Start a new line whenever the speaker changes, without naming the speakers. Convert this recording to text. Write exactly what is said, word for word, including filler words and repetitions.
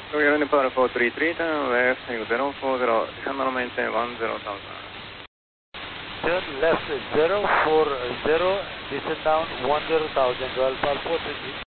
Tokyo Nepal four three three, turn left, zero four zero, descend runway maintain one zero thousand.
Turn left zero four zero, descend down one zero thousand, Royal Pal four three three.